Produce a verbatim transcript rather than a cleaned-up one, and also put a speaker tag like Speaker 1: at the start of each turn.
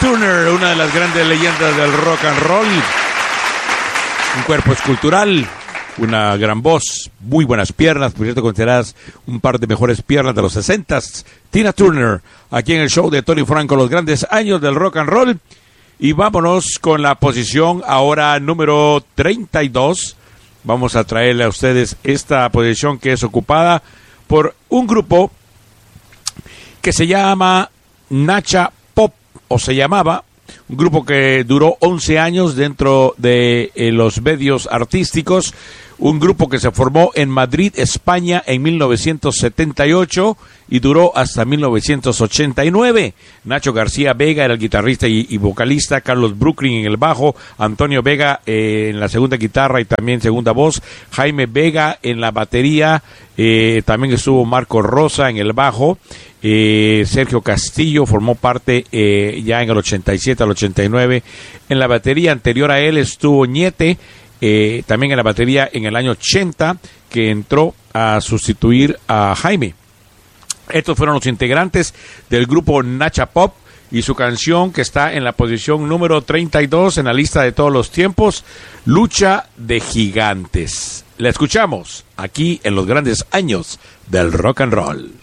Speaker 1: Turner, una de las grandes leyendas del rock and roll. Un cuerpo escultural, una gran voz, muy buenas piernas, por cierto consideradas un par de mejores piernas de los sesentas. Tina Turner, aquí en el show de Tony Franco, los grandes años del rock and roll. Y vámonos con la posición ahora número treinta y dos. Vamos a traerle a ustedes esta posición que es ocupada por un grupo que se llama Nacha Pop, o se llamaba, un grupo que duró once años dentro de eh, los medios artísticos, un grupo que se formó en Madrid, España, en mil novecientos setenta y ocho y duró hasta mil novecientos ochenta y nueve. Nacho García Vega era el guitarrista y, y vocalista, Carlos Brooklyn en el bajo, Antonio Vega eh, en la segunda guitarra y también segunda voz, Jaime Vega en la batería, eh, también estuvo Marco Rosa en el bajo, eh, Sergio Castillo formó parte eh, ya en el ochenta y siete al ochenta y nueve. En la batería anterior a él estuvo Ñete, Eh, también en la batería en el año ochenta, que entró a sustituir a Jaime. Estos fueron los integrantes del grupo Nacha Pop y su canción que está en la posición número treinta y dos en la lista de todos los tiempos, Lucha de Gigantes. La escuchamos aquí en los grandes años del rock and roll.